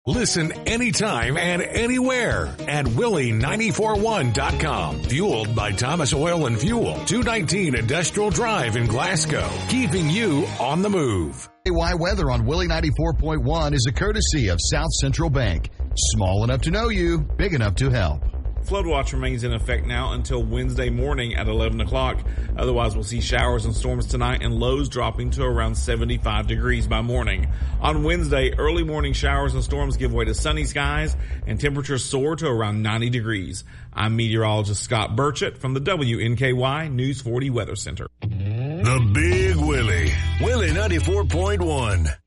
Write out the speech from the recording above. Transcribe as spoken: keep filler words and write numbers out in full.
Listen anytime and anywhere at Willie nine four one dot com. Fueled by Thomas Oil and Fuel, two nineteen Industrial Drive in Glasgow. Keeping you on the move. Why weather on Willie ninety-four point one is a courtesy of South Central Bank. Small enough to know you, big enough to help. Flood watch remains in effect now until Wednesday morning at eleven o'clock. Otherwise, we'll see showers and storms tonight and lows dropping to around seventy-five degrees by morning. On Wednesday, early morning showers and storms give way to sunny skies and temperatures soar to around ninety degrees. I'm meteorologist Scott Burchett from the W N K Y News forty Weather Center. The Big Willie, Willie ninety-four point one.